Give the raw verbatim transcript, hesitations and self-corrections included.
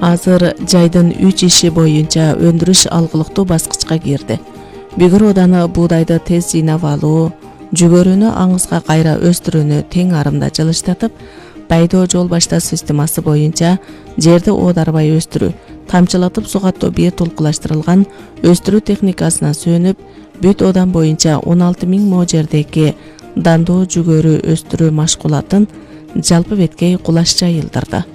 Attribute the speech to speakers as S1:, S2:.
S1: Азыр жайдын үч иши боюнча өндүрүш алгылыктуу баскычка кирди. Бүгүр ооданы буудайды тез жыйнап алуу, жүгөрүнү аңызга кайра өстүрүүнү тең арымда жылыштатып, байдоо жол башташ системасы боюнча жерди оодарбай өстүрүү, тамчылатып сугаттоо бир толкулаштырылган өстүрүү техникасына сүйөнүп, бүт одан боюнча он алты миң мо жердеги дандоо жүгөрү өстүрүү машкулатын жалпы бетке кулаш жайылдырды.